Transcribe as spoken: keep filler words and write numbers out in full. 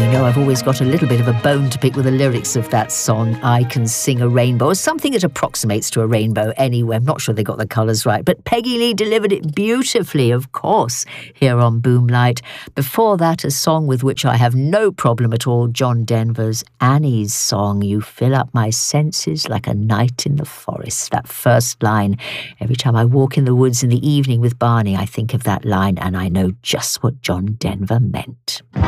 You know, I've always got a little bit of a bone to pick with the lyrics of that song, I Can Sing a Rainbow, or something that approximates to a rainbow anyway. I'm not sure they got the colours right, but Peggy Lee delivered it beautifully, of course, here on Boomlight. Before that, a song with which I have no problem at all, John Denver's Annie's song, You Fill Up My Senses Like a Night in the Forest. That first line, every time I walk in the woods in the evening with Barney, I think of that line and I know just what John Denver meant.